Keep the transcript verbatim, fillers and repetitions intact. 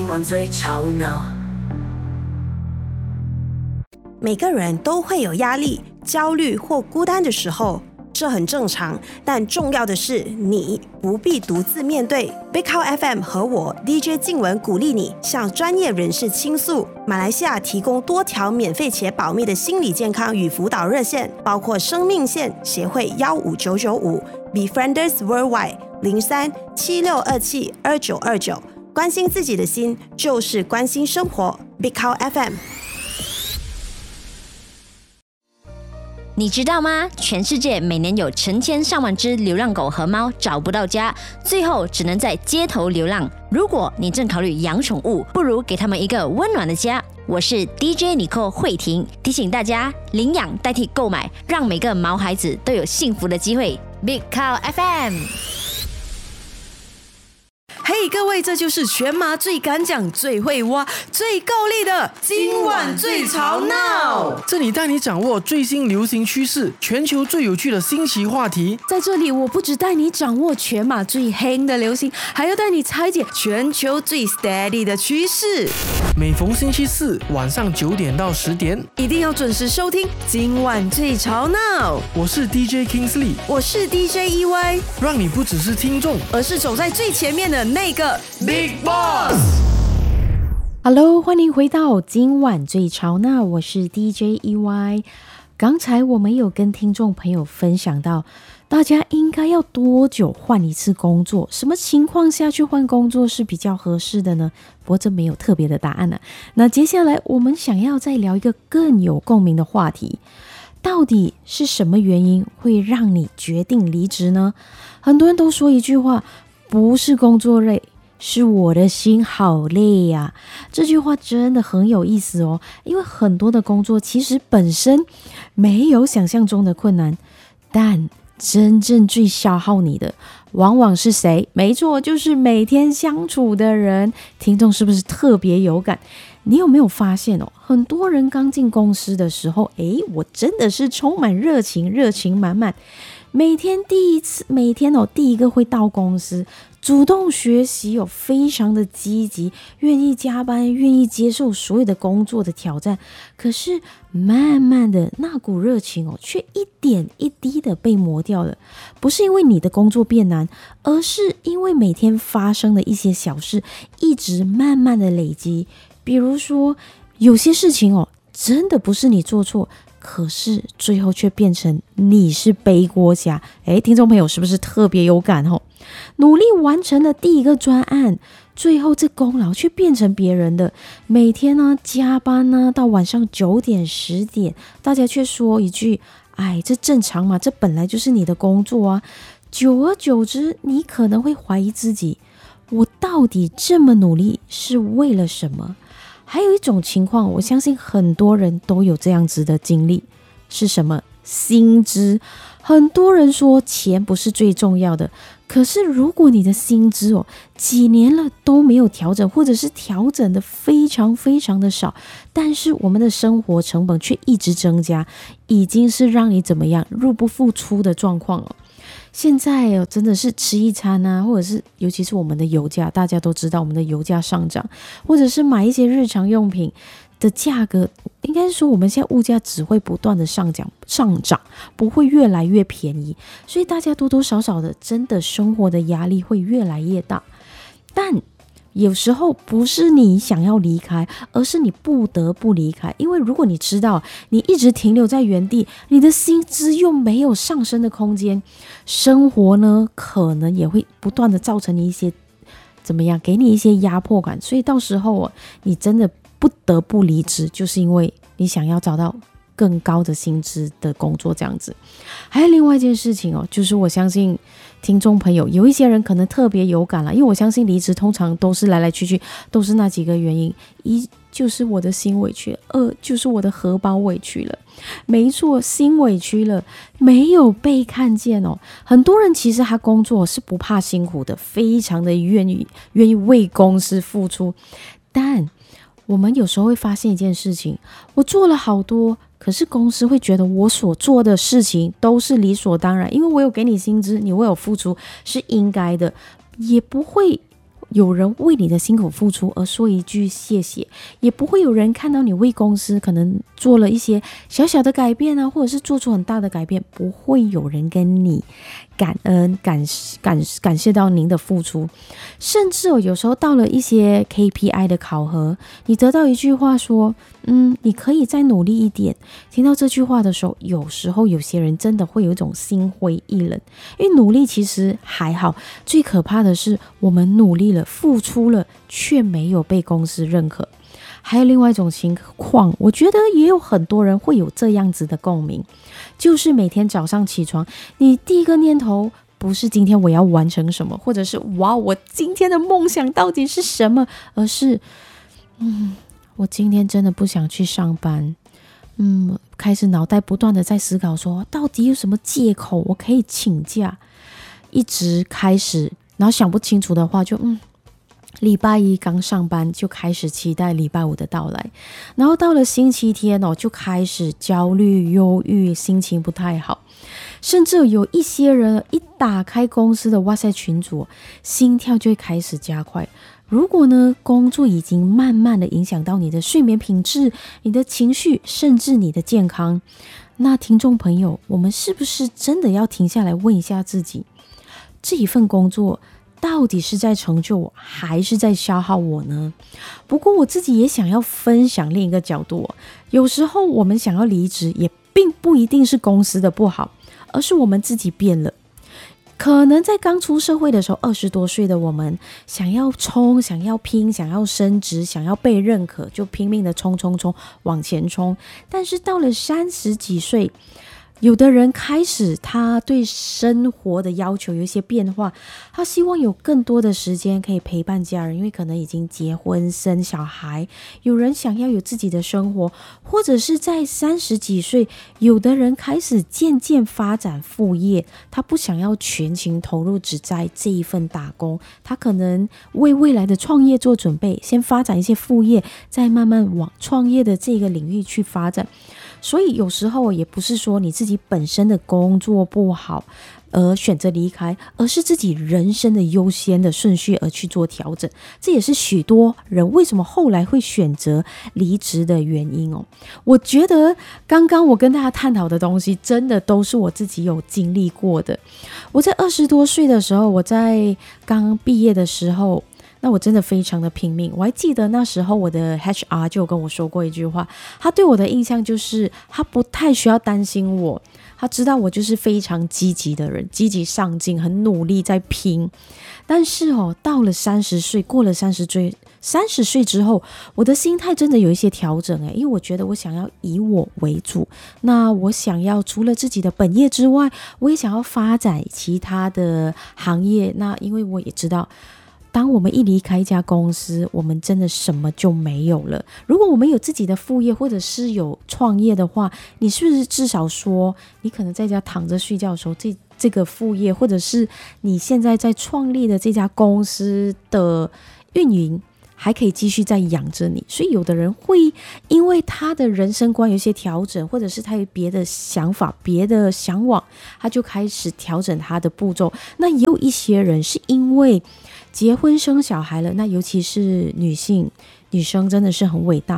晚最吵闹。 每个人都会有压力、焦虑或孤单的时候，这很正常，但重要的是你不必独自面对。Big Cow F M 和我 D J 静文鼓励你向专业人士倾诉。马来西亚提供多条免费且保密的心理健康与辅导热线，包括生命线协会幺五九九五、Befrienders Worldwide 零三七六二七二九二九。关心自己的心，就是关心生活。Big Cow F M。 你知道吗？全世界每年有成千上万只流浪狗和猫找不到家，最后只能在街头流浪。如果你正考虑养宠物，不如给他们一个温暖的家。我是 D J Nicole 慧婷，提醒大家领养代替购买，让每个毛孩子都有幸福的机会。Big Cow F M。 嘿、hey, 各位，这就是全马最敢讲、最会挖、最够力的今晚最吵闹。 这里带你掌握最新流行趋势，全球最有趣的新奇话题。 在这里，我不只带你掌握全马最夯的流行，还要带你拆解全球最 steady 的趋势。 每逢星期四晚上九点到十点， 一定要准时收听今晚最吵闹。 我是 D J Kingsley， 我是 D J E Y， 让你不只是听众， 而是走在最前面的那个 Big Boss。 Hello， 欢迎回到今晚最吵闹，我是 D J E Y。 刚才我们有跟听众朋友分享到，大家应该要多久换一次工作，什么情况下去换工作是比较合适的呢？不过这没有特别的答案啊。那接下来我们想要再聊一个更有共鸣的话题，到底是什么原因会让你决定离职呢？很多人都说一句话，不是工作累，是我的心好累呀、啊。这句话真的很有意思哦，因为很多的工作其实本身没有想象中的困难，但真正最消耗你的往往是谁？没错，就是每天相处的人。听众是不是特别有感？你有没有发现哦，很多人刚进公司的时候，诶，我真的是充满热情，热情满满。每天第一次，每天哦，第一个会到公司，主动学习哦，非常的积极，愿意加班，愿意接受所有的工作的挑战。可是慢慢的，那股热情哦，却一点一滴的被磨掉了。不是因为你的工作变难，而是因为每天发生的一些小事，一直慢慢的累积。比如说，有些事情哦，真的不是你做错，可是最后却变成你是背锅侠。诶，听众朋友是不是特别有感哦？努力完成了第一个专案，最后这功劳却变成别人的。每天呢加班呢到晚上九点十点，大家却说一句：哎，这正常嘛，这本来就是你的工作啊。久而久之，你可能会怀疑自己，我到底这么努力是为了什么？还有一种情况，我相信很多人都有这样子的经历，是什么？薪资。很多人说钱不是最重要的，可是如果你的薪资哦几年了都没有调整，或者是调整的非常非常的少，但是我们的生活成本却一直增加，已经是让你怎么样入不敷出的状况了。现在哦，真的是吃一餐啊，或者是尤其是我们的油价，大家都知道我们的油价上涨，或者是买一些日常用品的价格，应该是说我们现在物价只会不断的上涨，上涨不会越来越便宜，所以大家多多少少的真的生活的压力会越来越大。但有时候不是你想要离开，而是你不得不离开。因为如果你知道你一直停留在原地，你的薪资又没有上升的空间，生活呢可能也会不断的造成你一些怎么样，给你一些压迫感。所以到时候哦，你真的不得不离职，就是因为你想要找到更高的薪资的工作这样子。还有另外一件事情哦，就是我相信听众朋友有一些人可能特别有感了，因为我相信离职通常都是来来去去都是那几个原因：一就是我的心委屈了，二就是我的荷包委屈了。没错，心委屈了，没有被看见哦。很多人其实他工作是不怕辛苦的，非常的愿意愿意为公司付出，但我们有时候会发现一件事情，我做了好多，可是公司会觉得我所做的事情都是理所当然，因为我有给你薪资，你为我付出是应该的，也不会有人为你的辛苦付出而说一句谢谢，也不会有人看到你为公司可能做了一些小小的改变啊，或者是做出很大的改变，不会有人跟你感恩感感感谢到您的付出。甚至哦，有时候到了一些 K P I 的考核，你得到一句话说嗯，你可以再努力一点，听到这句话的时候，有时候有些人真的会有一种心灰意冷，因为努力其实还好，最可怕的是我们努力了付出了却没有被公司认可。还有另外一种情况，我觉得也有很多人会有这样子的共鸣，就是每天早上起床，你第一个念头不是今天我要完成什么，或者是哇我今天的梦想到底是什么，而是嗯我今天真的不想去上班，嗯开始脑袋不断的在思考说到底有什么借口我可以请假，一直开始，然后想不清楚的话就嗯礼拜一刚上班就开始期待礼拜五的到来，然后到了星期天哦，就开始焦虑忧郁，心情不太好。甚至有一些人一打开公司的哇塞群组，心跳就会开始加快。如果呢工作已经慢慢的影响到你的睡眠品质，你的情绪，甚至你的健康，那听众朋友，我们是不是真的要停下来问一下自己，这一份工作到底是在成就我，还是在消耗我呢？不过我自己也想要分享另一个角度，有时候我们想要离职，也并不一定是公司的不好，而是我们自己变了。可能在刚出社会的时候，二十多岁的我们想要冲，想要拼，想要升职，想要被认可，就拼命的冲冲冲往前冲。但是到了三十几岁，有的人开始他对生活的要求有一些变化，他希望有更多的时间可以陪伴家人，因为可能已经结婚生小孩，有人想要有自己的生活，或者是在三十几岁，有的人开始渐渐发展副业，他不想要全情投入只在这一份打工，他可能为未来的创业做准备，先发展一些副业，再慢慢往创业的这个领域去发展。所以有时候也不是说你自己本身的工作不好而选择离开，而是自己人生的优先的顺序而去做调整，这也是许多人为什么后来会选择离职的原因哦。我觉得刚刚我跟大家探讨的东西真的都是我自己有经历过的。我在二十多岁的时候，我在刚毕业的时候，那我真的非常的拼命。我还记得那时候我的 H R 就跟我说过一句话，他对我的印象就是他不太需要担心我，他知道我就是非常积极的人，积极上进，很努力在拼。但是哦，到了三十岁，过了三十岁，三十岁之后，我的心态真的有一些调整诶，因为我觉得我想要以我为主，那我想要除了自己的本业之外，我也想要发展其他的行业。那因为我也知道，当我们一离开一家公司，我们真的什么就没有了。如果我们有自己的副业，或者是有创业的话，你是不是至少说你可能在家躺着睡觉的时候，这这个副业，或者是你现在在创立的这家公司的运营还可以继续在养着你。所以有的人会因为他的人生观有一些调整，或者是他有别的想法，别的向往，他就开始调整他的步骤。那也有一些人是因为结婚生小孩了，那尤其是女性女生真的是很伟大，